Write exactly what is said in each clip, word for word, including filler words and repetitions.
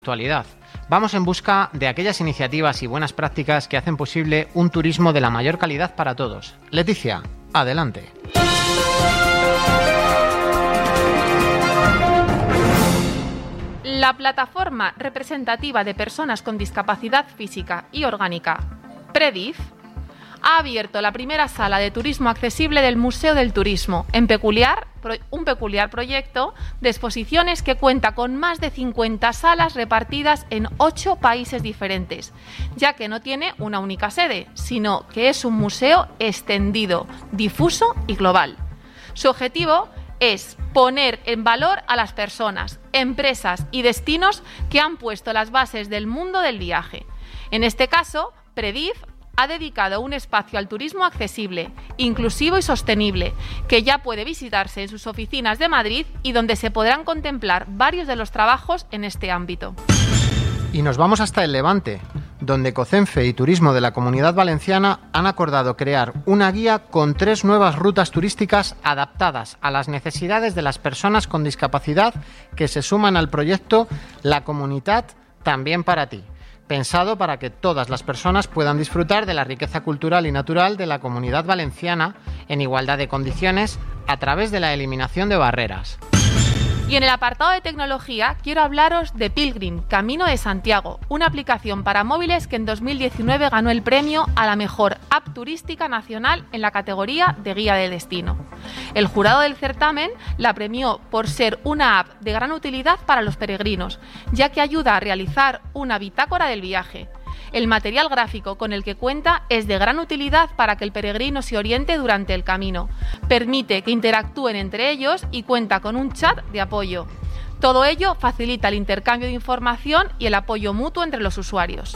Actualidad. Vamos en busca de aquellas iniciativas y buenas prácticas que hacen posible un turismo de la mayor calidad para todos. Leticia, adelante. La plataforma representativa de personas con discapacidad física y orgánica, PREDIF, ha abierto la primera sala de turismo accesible del Museo del Turismo, en peculiar, un peculiar proyecto de exposiciones que cuenta con más de cincuenta salas repartidas en ocho países diferentes, ya que no tiene una única sede, sino que es un museo extendido, difuso y global. Su objetivo es poner en valor a las personas, empresas y destinos que han puesto las bases del mundo del viaje. En este caso, PREDIF ha dedicado un espacio al turismo accesible, inclusivo y sostenible, que ya puede visitarse en sus oficinas de Madrid y donde se podrán contemplar varios de los trabajos en este ámbito. Y nos vamos hasta el Levante, donde COCENFE y Turismo de la Comunidad Valenciana han acordado crear una guía con tres nuevas rutas turísticas adaptadas a las necesidades de las personas con discapacidad que se suman al proyecto La Comunitat También para ti, pensado para que todas las personas puedan disfrutar de la riqueza cultural y natural de la Comunidad Valenciana en igualdad de condiciones a través de la eliminación de barreras. Y en el apartado de tecnología quiero hablaros de Pilgrim, Camino de Santiago, una aplicación para móviles que en dos mil diecinueve ganó el premio a la mejor app turística nacional en la categoría de guía de destino. El jurado del certamen la premió por ser una app de gran utilidad para los peregrinos, ya que ayuda a realizar una bitácora del viaje. El material gráfico con el que cuenta es de gran utilidad para que el peregrino se oriente durante el camino. Permite que interactúen entre ellos y cuenta con un chat de apoyo. Todo ello facilita el intercambio de información y el apoyo mutuo entre los usuarios.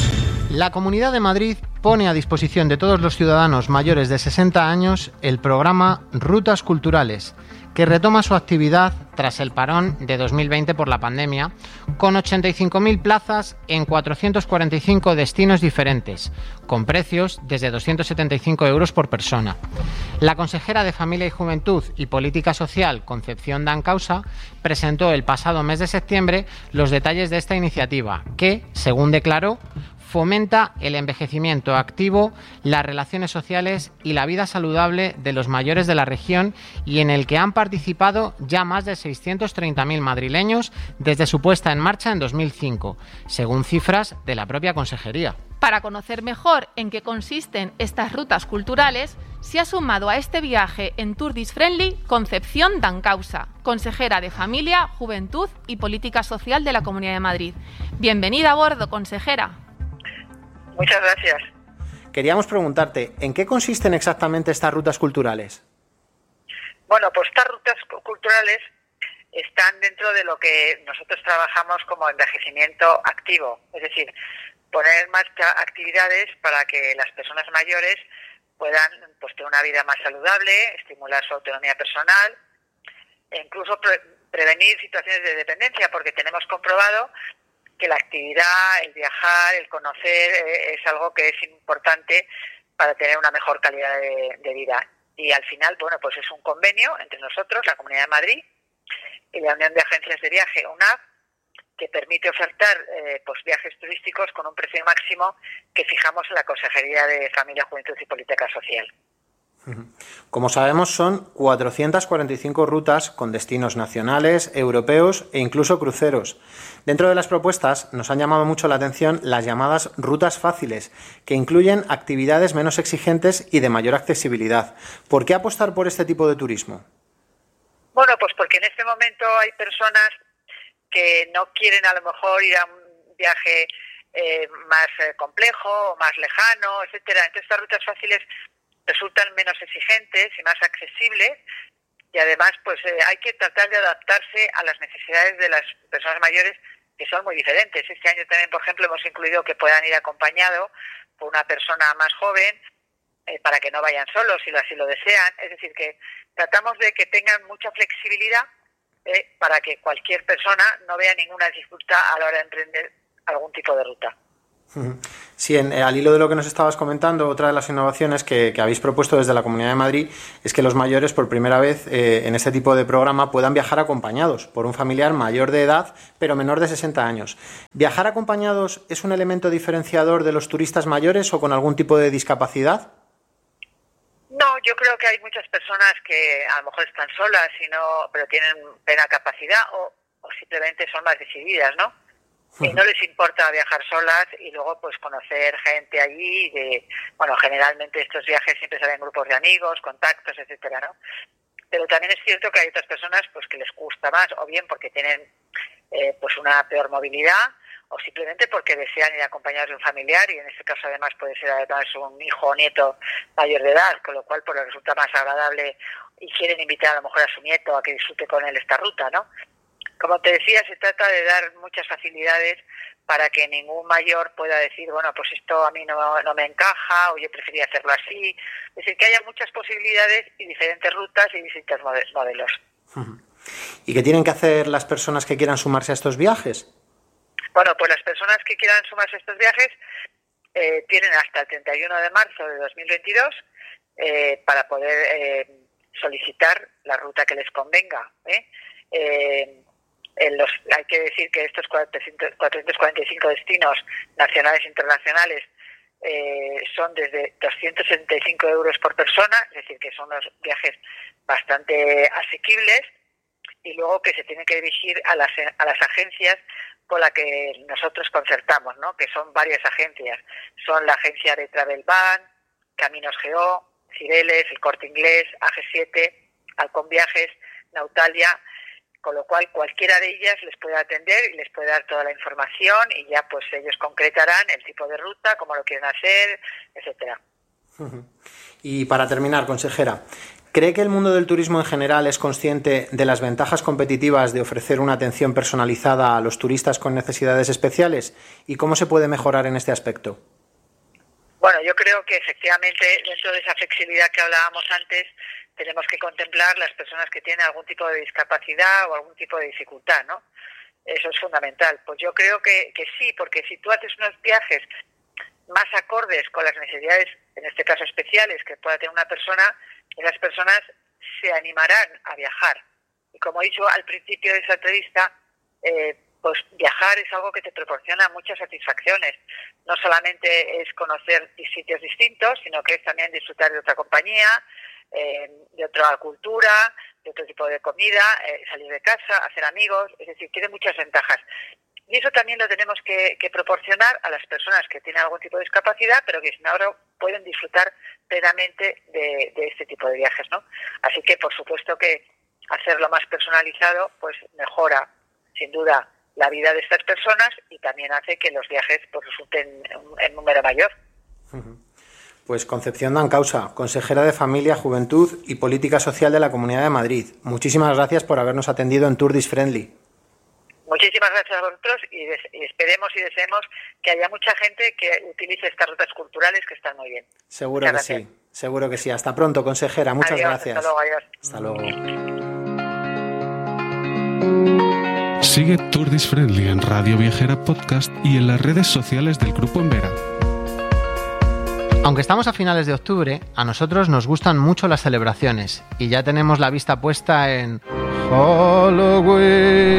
La Comunidad de Madrid pone a disposición de todos los ciudadanos mayores de sesenta años el programa Rutas Culturales, que retoma su actividad tras el parón de dos mil veinte por la pandemia, con ochenta y cinco mil plazas en cuatrocientos cuarenta y cinco destinos diferentes, con precios desde doscientos setenta y cinco euros por persona. La consejera de Familia y Juventud y Política Social, Concepción Dancausa, presentó el pasado mes de septiembre los detalles de esta iniciativa, que, según declaró, fomenta el envejecimiento activo, las relaciones sociales y la vida saludable de los mayores de la región y en el que han participado ya más de seiscientos treinta mil madrileños desde su puesta en marcha en dos mil cinco, según cifras de la propia consejería. Para conocer mejor en qué consisten estas rutas culturales, se ha sumado a este viaje en Tourdis Friendly Concepción Dancausa, consejera de Familia, Juventud y Política Social de la Comunidad de Madrid. Bienvenida a bordo, consejera. Muchas gracias. Queríamos preguntarte, ¿en qué consisten exactamente estas rutas culturales? Bueno, pues estas rutas culturales están dentro de lo que nosotros trabajamos como envejecimiento activo, es decir, poner en marcha actividades para que las personas mayores puedan pues, tener una vida más saludable, estimular su autonomía personal e incluso pre- prevenir situaciones de dependencia, porque tenemos comprobado que la actividad, el viajar, el conocer eh, es algo que es importante para tener una mejor calidad de, de vida. Y al final, bueno, pues es un convenio entre nosotros, la Comunidad de Madrid, y la Unión de Agencias de Viaje, U N A V, que permite ofertar eh, pues viajes turísticos con un precio máximo que fijamos en la Consejería de Familia, Juventud y Política Social. Como sabemos, son cuatrocientas cuarenta y cinco rutas con destinos nacionales, europeos e incluso cruceros. Dentro de las propuestas nos han llamado mucho la atención las llamadas rutas fáciles, que incluyen actividades menos exigentes y de mayor accesibilidad. ¿Por qué apostar por este tipo de turismo? Bueno, pues porque en este momento hay personas que no quieren a lo mejor ir a un viaje eh, más eh, complejo o más lejano, etcétera. Entonces estas rutas fáciles resultan menos exigentes y más accesibles y además pues eh, hay que tratar de adaptarse a las necesidades de las personas mayores, que son muy diferentes. Este año también, por ejemplo, hemos incluido que puedan ir acompañado por una persona más joven eh, para que no vayan solos si lo, así lo desean. Es decir, que tratamos de que tengan mucha flexibilidad eh, para que cualquier persona no vea ninguna dificultad a la hora de emprender algún tipo de ruta. Sí, en, eh, al hilo de lo que nos estabas comentando, otra de las innovaciones que, que habéis propuesto desde la Comunidad de Madrid es que los mayores, por primera vez eh, en este tipo de programa, puedan viajar acompañados por un familiar mayor de edad, pero menor de sesenta años. ¿Viajar acompañados es un elemento diferenciador de los turistas mayores o con algún tipo de discapacidad? No, yo creo que hay muchas personas que a lo mejor están solas, y no, pero tienen plena capacidad o, o simplemente son más decididas, ¿no? Y no les importa viajar solas y luego pues conocer gente allí. De, bueno, generalmente estos viajes siempre salen grupos de amigos, contactos, etcétera, ¿no? Pero también es cierto que hay otras personas pues que les gusta más, o bien porque tienen eh, pues una peor movilidad, o simplemente porque desean ir acompañados de un familiar, y en este caso además puede ser además un hijo o nieto mayor de edad, con lo cual pues les resulta más agradable y quieren invitar a lo mejor a su nieto a que disfrute con él esta ruta, ¿no? Como te decía, se trata de dar muchas facilidades para que ningún mayor pueda decir, bueno, pues esto a mí no, no me encaja, o yo prefería hacerlo así. Es decir, que haya muchas posibilidades y diferentes rutas y distintos modelos. ¿Y qué tienen que hacer las personas que quieran sumarse a estos viajes? Bueno, pues las personas que quieran sumarse a estos viajes eh, tienen hasta el treinta y uno de marzo de dos mil veintidós eh, para poder eh, solicitar la ruta que les convenga, ¿eh? Eh, En los, hay que decir que estos cuatrocientos cuarenta y cinco destinos nacionales e internacionales eh, son desde doscientos setenta y cinco euros por persona, es decir, que son unos viajes bastante asequibles, y luego que se tienen que dirigir a las, a las agencias con las que nosotros concertamos, ¿no? Que son varias agencias. Son la agencia de Travel Ban, Caminos G O, Cibeles, El Corte Inglés, A G siete, Halcón Viajes, Nautalia, con lo cual cualquiera de ellas les puede atender y les puede dar toda la información, y ya pues ellos concretarán el tipo de ruta, cómo lo quieren hacer, etcétera. Y para terminar, consejera, ¿cree que el mundo del turismo en general es consciente de las ventajas competitivas de ofrecer una atención personalizada a los turistas con necesidades especiales? ¿Y cómo se puede mejorar en este aspecto? Bueno, yo creo que efectivamente dentro de esa flexibilidad que hablábamos antes, tenemos que contemplar las personas que tienen algún tipo de discapacidad o algún tipo de dificultad, ¿no? Eso es fundamental. Pues yo creo que, que sí, porque si tú haces unos viajes más acordes con las necesidades, en este caso especiales, que pueda tener una persona, esas personas se animarán a viajar. Y como he dicho al principio de esa entrevista, eh, pues viajar es algo que te proporciona muchas satisfacciones. No solamente es conocer sitios distintos, sino que es también disfrutar de otra compañía, eh, de otra cultura, de otro tipo de comida, eh, salir de casa, hacer amigos, es decir, tiene muchas ventajas. Y eso también lo tenemos que, que proporcionar a las personas que tienen algún tipo de discapacidad, pero que sin ahora pueden disfrutar plenamente de, de este tipo de viajes, ¿no? Así que, por supuesto que hacerlo más personalizado, pues mejora, sin duda, la vida de estas personas, y también hace que los viajes pues resulten en número mayor. Pues Concepción Dancausa, consejera de Familia, Juventud y Política Social de la Comunidad de Madrid. Muchísimas gracias por habernos atendido en Tour is Friendly. Muchísimas gracias a vosotros, y, des- y esperemos y deseemos que haya mucha gente que utilice estas rutas culturales, que están muy bien. Seguro que sí, seguro que sí. Hasta pronto, consejera. Muchas Adiós, gracias. Hasta luego, adiós. Hasta luego. Sigue Tour is Friendly en Radio Viajera Podcast y en las redes sociales del Grupo Embera. Aunque estamos a finales de octubre, a nosotros nos gustan mucho las celebraciones y ya tenemos la vista puesta en Halloween.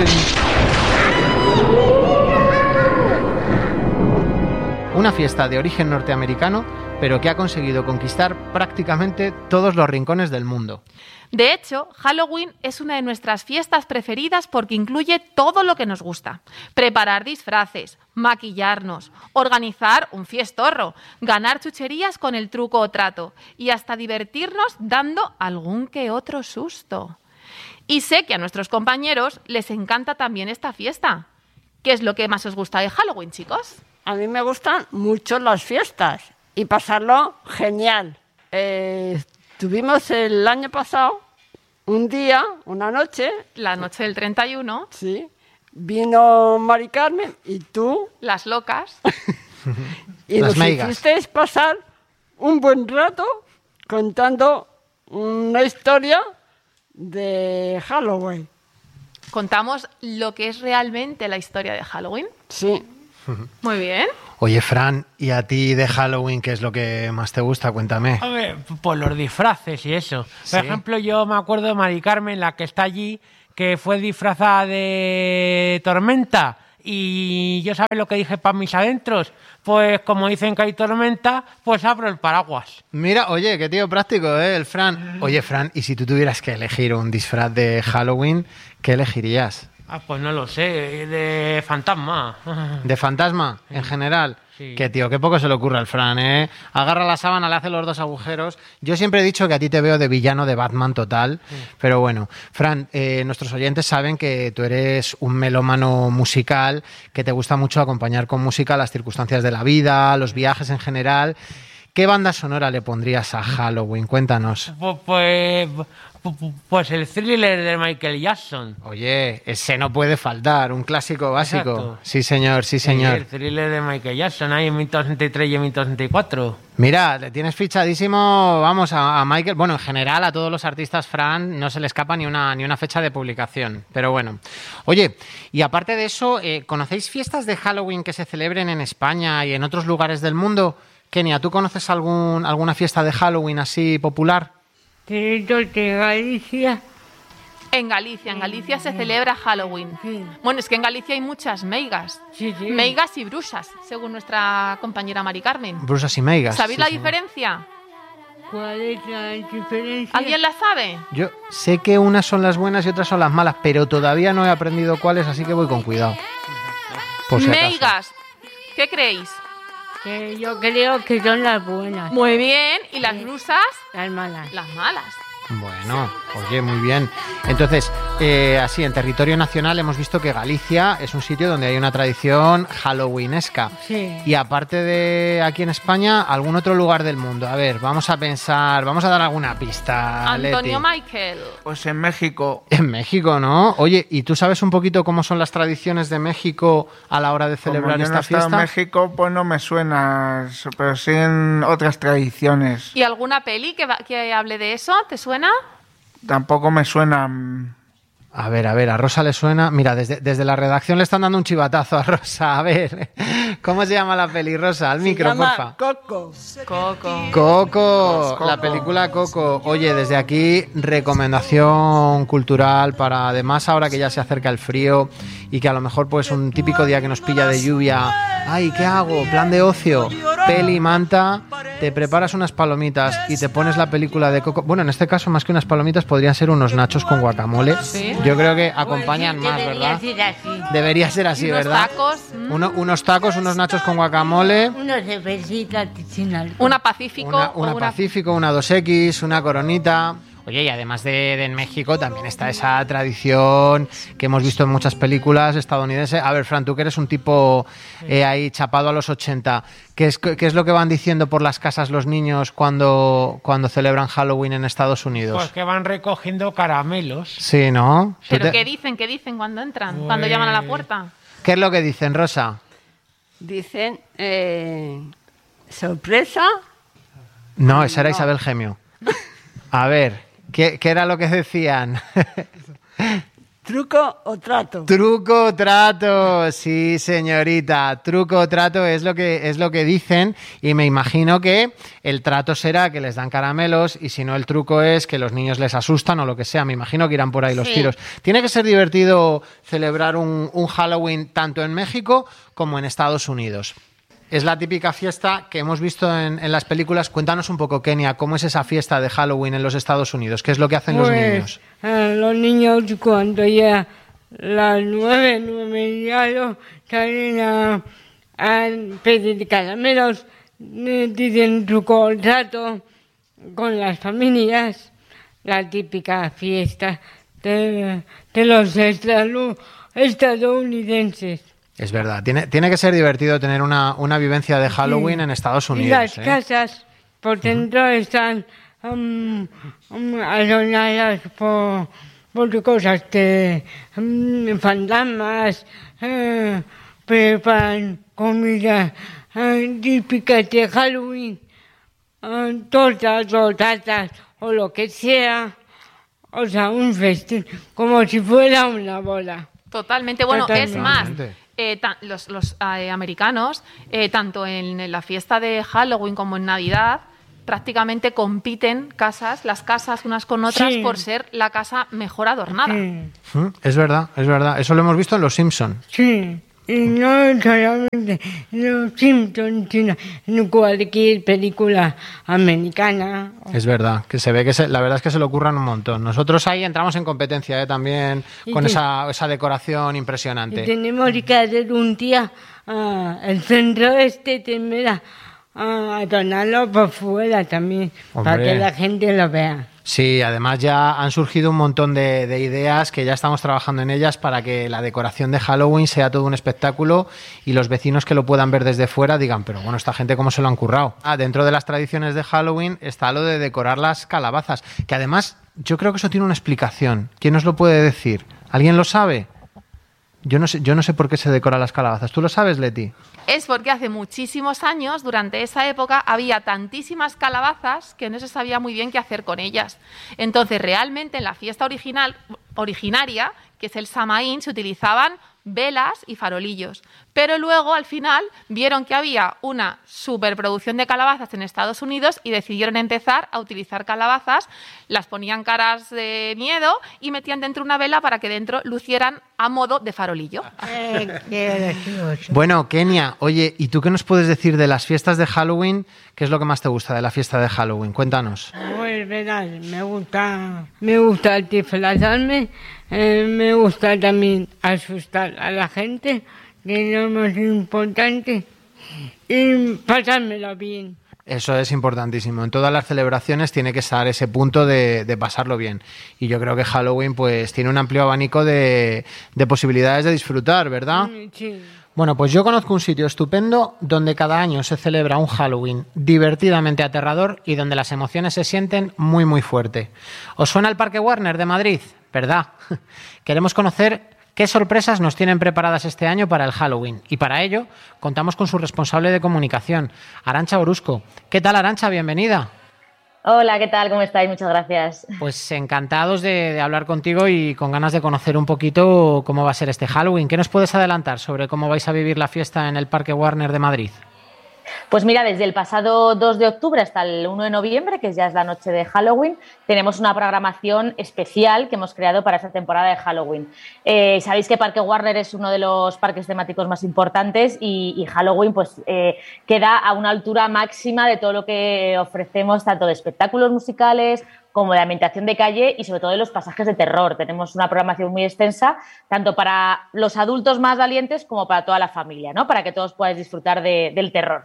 Una fiesta de origen norteamericano, pero que ha conseguido conquistar prácticamente todos los rincones del mundo. De hecho, Halloween es una de nuestras fiestas preferidas porque incluye todo lo que nos gusta. Preparar disfraces, maquillarnos, organizar un fiestorro, ganar chucherías con el truco o trato y hasta divertirnos dando algún que otro susto. Y sé que a nuestros compañeros les encanta también esta fiesta. ¿Qué es lo que más os gusta de Halloween, chicos? A mí me gustan mucho las fiestas y pasarlo genial. Eh, tuvimos el año pasado un día, una noche. La noche del treinta y uno. Sí. Vino Mari Carmen y tú. Las locas. Y Las nos meigas. hicisteis pasar un buen rato contando una historia de Halloween. Contamos lo que es realmente la historia de Halloween. Sí. Muy bien. Oye, Fran, ¿y a ti de Halloween qué es lo que más te gusta? Cuéntame. A ver, pues los disfraces y eso. Por ¿Sí? ejemplo, yo me acuerdo de Mari Carmen, la que está allí, que fue disfrazada de tormenta. Y yo, ¿sabes lo que dije para mis adentros? Pues como dicen que hay tormenta, pues abro el paraguas. Mira, oye, qué tío práctico, ¿eh? El Fran. Oye, Fran, ¿y si tú tuvieras que elegir un disfraz de Halloween, qué elegirías? Ah, pues no lo sé, de fantasma. ¿De fantasma, en general? Sí. Qué tío, qué poco se le ocurre al Fran, ¿eh? Agarra la sábana, le hace los dos agujeros. Yo siempre he dicho que a ti te veo de villano de Batman total, sí. Pero bueno, Fran, eh, nuestros oyentes saben que tú eres un melómano musical, que te gusta mucho acompañar con música las circunstancias de la vida, los viajes en general. ¿Qué banda sonora le pondrías a Halloween? Cuéntanos. Pues, pues, pues el Thriller de Michael Jackson. Oye, ese no puede faltar, un clásico básico. Exacto. Sí, señor, sí, señor. Sí, el Thriller de Michael Jackson, ahí en mil novecientos sesenta y tres y en mil novecientos sesenta y cuatro. Mira, le tienes fichadísimo, vamos, a, a Michael. Bueno, en general a todos los artistas, Fran, no se le escapa ni una, ni una fecha de publicación. Pero bueno. Oye, y aparte de eso, eh, ¿conocéis fiestas de Halloween que se celebren en España y en otros lugares del mundo? Kenia, ¿tú conoces algún, alguna fiesta de Halloween así popular? Territorio de Galicia. En Galicia, en Galicia se celebra Halloween. Sí. Bueno, es que en Galicia hay muchas meigas. Sí, sí. Meigas y brusas, según nuestra compañera Mari Carmen. Brusas y meigas. ¿Sabéis sí, la sí. diferencia? ¿Cuál es la diferencia? ¿Alguien la sabe? Yo sé que unas son las buenas y otras son las malas, pero todavía no he aprendido cuáles, así que voy con cuidado. Por si acaso. Meigas. ¿Qué creéis? Que yo creo que son las buenas. Muy bien. ¿Y las brusas? Las malas. Las malas. Bueno, oye, muy bien. Entonces, eh, así, en territorio nacional hemos visto que Galicia es un sitio donde hay una tradición halloweenesca. Sí. Y aparte de aquí en España, algún otro lugar del mundo. A ver, vamos a pensar, vamos a dar alguna pista, Antonio Leti. Michael. Pues en México. En México, ¿no? Oye, ¿y tú sabes un poquito cómo son las tradiciones de México a la hora de celebrar Como yo esta no he estado fiesta? en México, pues no me suena, pero sí en otras tradiciones. ¿Y alguna peli que, va- que hable de eso? ¿Te suena? Tampoco me suena. mm, A ver, a ver, a Rosa le suena... Mira, desde, desde la redacción le están dando un chivatazo a Rosa. A ver, ¿cómo se llama la peli, Rosa? Al Se micro, llama porfa. Coco. Coco. Coco, Coco. la película Coco. Oye, desde aquí, recomendación cultural para, además, ahora que ya se acerca el frío y que a lo mejor, pues, un típico día que nos pilla de lluvia. Ay, ¿qué hago? Plan de ocio. Peli, manta, te preparas unas palomitas y te pones la película de Coco. Bueno, en este caso, más que unas palomitas, podrían ser unos nachos con guacamole. Sí. Yo creo que acompañan Pues más, sí, debería ¿verdad? ser así. Debería ser así, Unos ¿verdad? tacos. mm, Uno- unos tacos, unos nachos con guacamole. Una cervecita sin alcohol. Una Pacífico. Una, o una una- Pacífico, una dos equis, una Coronita. Oye, y además de, de en México también está esa tradición que hemos visto en muchas películas estadounidenses. A ver, Fran, tú que eres un tipo eh, ahí chapado a los ochenta, ¿qué es, ¿qué es lo que van diciendo por las casas los niños cuando, cuando celebran Halloween en Estados Unidos? Pues que van recogiendo caramelos. Sí, ¿no? ¿Tú ¿Pero te- qué dicen? ¿Qué dicen cuando entran? Cuando llaman a la puerta. ¿Qué es lo que dicen, Rosa? Dicen, eh, sorpresa, No, esa era Isabel Gemio. A ver, ¿qué, qué era lo que decían? truco o trato. Truco o trato, sí señorita, truco o trato es lo que es lo que dicen y me imagino que el trato será que les dan caramelos y si no el truco es que los niños les asustan o lo que sea, me imagino que irán por ahí los Sí. tiros. Tiene que ser divertido celebrar un, un Halloween tanto en México como en Estados Unidos. Es la típica fiesta que hemos visto en, en las películas. Cuéntanos un poco, Kenia, ¿cómo es esa fiesta de Halloween en los Estados Unidos? ¿Qué es lo que hacen los Pues, niños? eh, los niños cuando ya las nueve, nueve y algo, salen a, a pedir caramelos, eh, dicen truco o trato con las familias, la típica fiesta de, de los estadoun- estadounidenses. Es verdad, tiene, tiene que ser divertido tener una, una vivencia de Halloween Sí. en Estados Y Unidos. las ¿eh? casas por dentro están um, um, adornadas por, por cosas que um, fantasmas, eh, preparan comida eh, típica de Halloween, eh, tortas o tartas o lo que sea, o sea, un festín, como si fuera una bola. Totalmente. Bueno, Totalmente. es más, Totalmente. eh, ta- los, los eh, americanos, eh, tanto en, en la fiesta de Halloween como en Navidad, prácticamente compiten casas, las casas unas con otras Sí. por ser la casa mejor adornada. Sí, Mm, Es verdad, es verdad. Eso lo hemos visto en Los Simpson. sí. Y no solamente Los Simpsons, sino en cualquier película americana. Es verdad, que se ve que se- la verdad es que se lo ocurran un montón. Nosotros ahí entramos en competencia ¿eh? también Y con que- esa, esa decoración Y impresionante. tenemos que hacer un día ah, el centro este tendrá a adornarlo por fuera también, para Hombre. que la gente lo vea. Sí, además ya han surgido un montón de, de ideas que ya estamos trabajando en ellas para que la decoración de Halloween sea todo un espectáculo y los vecinos que lo puedan ver desde fuera digan, pero bueno, esta gente cómo se lo han currado. Ah, dentro de las tradiciones de Halloween está lo de decorar las calabazas, que además yo creo que eso tiene una explicación. ¿Quién nos lo puede decir? ¿Alguien lo sabe? Yo no sé, yo no sé por qué se decoran las calabazas. ¿Tú lo sabes, Leti? Es porque hace muchísimos años, durante esa época, había tantísimas calabazas que no se sabía muy bien qué hacer con ellas. Entonces, realmente en la fiesta original, originaria, que es el Samaín, se utilizaban velas y farolillos. Pero luego, al final, vieron que había una superproducción de calabazas en Estados Unidos y decidieron empezar a utilizar calabazas, las ponían caras de miedo y metían dentro una vela para que dentro lucieran a modo de farolillo. Bueno, Kenia, oye, ¿y tú qué nos puedes decir de las fiestas de Halloween? ¿Qué es lo que más te gusta de la fiesta de Halloween? Cuéntanos. Pues verás, me gusta, me gusta disfrazarme, eh, me gusta también asustar a la gente, que es lo más importante, y pasármelo bien. Eso es importantísimo. En todas las celebraciones tiene que estar ese punto de, de pasarlo bien. Y yo creo que Halloween pues tiene un amplio abanico de, de posibilidades de disfrutar, ¿verdad? Mm, Sí. Bueno, pues yo conozco un sitio estupendo donde cada año se celebra un Halloween divertidamente aterrador y donde las emociones se sienten muy muy fuerte. ¿Os suena el Parque Warner de Madrid? ¿Verdad? Queremos conocer qué sorpresas nos tienen preparadas este año para el Halloween y para ello contamos con su responsable de comunicación, Arantxa Orozco. ¿Qué tal, Arantxa? Bienvenida. Hola, ¿qué tal? ¿Cómo estáis? Muchas gracias. Pues encantados de, de hablar contigo y con ganas de conocer un poquito cómo va a ser este Halloween. ¿Qué nos puedes adelantar sobre cómo vais a vivir la fiesta en el Parque Warner de Madrid? Pues mira, desde el pasado dos de octubre hasta el uno de noviembre, que ya es la noche de Halloween, tenemos una programación especial que hemos creado para esta temporada de Halloween. Eh, Sabéis que Parque Warner es uno de los parques temáticos más importantes y, y Halloween pues, eh, queda a una altura máxima de todo lo que ofrecemos, tanto de espectáculos musicales como de ambientación de calle y sobre todo de los pasajes de terror. Tenemos una programación muy extensa, tanto para los adultos más valientes como para toda la familia, ¿no? Para que todos podáis disfrutar de, del terror.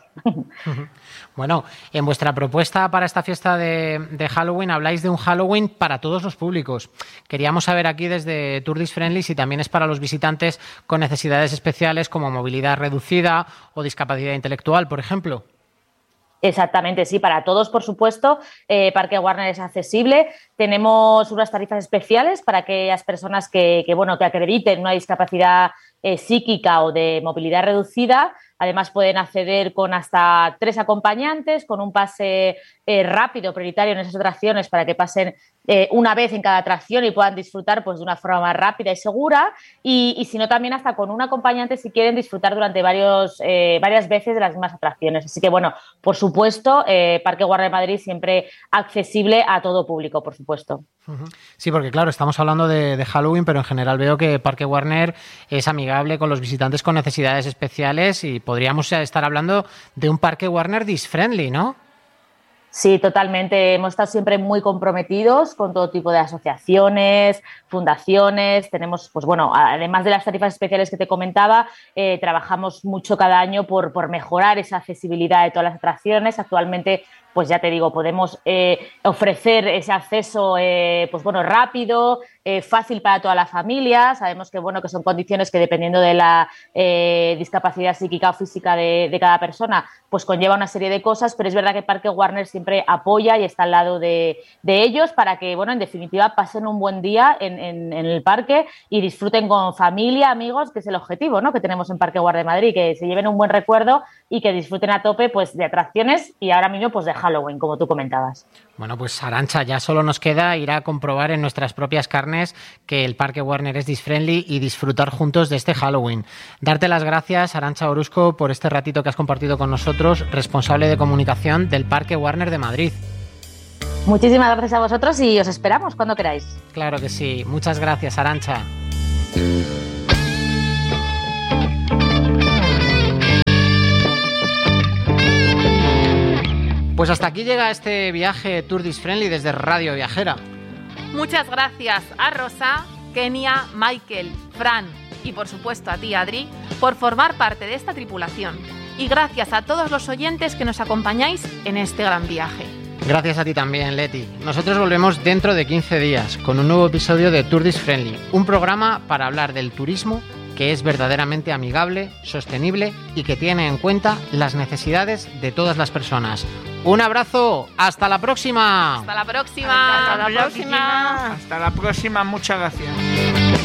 Bueno, en vuestra propuesta para esta fiesta de, de Halloween habláis de un Halloween para todos los públicos. Queríamos saber aquí desde Tourist Friendly si también es para los visitantes con necesidades especiales como movilidad reducida o discapacidad intelectual, por ejemplo. Exactamente, sí, para todos, por supuesto. Eh, Parque Warner es accesible. Tenemos unas tarifas especiales para aquellas personas que, que, bueno, que acrediten una discapacidad eh, psíquica o de movilidad reducida. Además, pueden acceder con hasta tres acompañantes, con un pase eh, rápido, prioritario en esas atracciones para que pasen eh, una vez en cada atracción y puedan disfrutar pues, de una forma más rápida y segura. Y, y si no, también hasta con un acompañante si quieren disfrutar durante varios, eh, varias veces de las mismas atracciones. Así que, bueno, por supuesto, eh, Parque Warner Madrid siempre accesible a todo público, por supuesto. Sí, porque claro, estamos hablando de, de Halloween, pero en general veo que Parque Warner es amigable con los visitantes con necesidades especiales y podríamos estar hablando de un Parque Warner dis-friendly, ¿no? Sí, totalmente. Hemos estado siempre muy comprometidos con todo tipo de asociaciones, fundaciones. Tenemos, pues bueno, además de las tarifas especiales que te comentaba, eh, trabajamos mucho cada año por, por mejorar esa accesibilidad de todas las atracciones. Actualmente, pues ya te digo, podemos eh, ofrecer ese acceso, eh, pues bueno, rápido, eh, fácil para toda la familia. Sabemos que bueno, que son condiciones que dependiendo de la eh, discapacidad psíquica o física de, de cada persona, pues conlleva una serie de cosas, pero es verdad que Parque Warner siempre apoya y está al lado de, de ellos para que, bueno, en definitiva pasen un buen día en, en, en el parque y disfruten con familia, amigos, que es el objetivo, ¿no?, que tenemos en Parque Warner Madrid, que se lleven un buen recuerdo y que disfruten a tope pues de atracciones y ahora mismo pues de Halloween, como tú comentabas. Bueno, pues Arantxa, ya solo nos queda ir a comprobar en nuestras propias carnes que el Parque Warner es disfriendly y disfrutar juntos de este Halloween. Darte las gracias, Arantxa Oruzco, por este ratito que has compartido con nosotros, responsable de comunicación del Parque Warner de Madrid. Muchísimas gracias a vosotros y os esperamos cuando queráis. Claro que sí. Muchas gracias, Arantxa. Pues hasta aquí llega este viaje Tour Disfriendly desde Radio Viajera. Muchas gracias a Rosa, Kenia, Michael, Fran y por supuesto a ti, Adri, por formar parte de esta tripulación. Y gracias a todos los oyentes que nos acompañáis en este gran viaje. Gracias a ti también, Leti. Nosotros volvemos dentro de quince días con un nuevo episodio de Tour Disfriendly, un programa para hablar del turismo que es verdaderamente amigable, sostenible y que tiene en cuenta las necesidades de todas las personas. Un abrazo, hasta la próxima. Hasta la próxima. Hasta la próxima. Hasta la próxima, muchas gracias.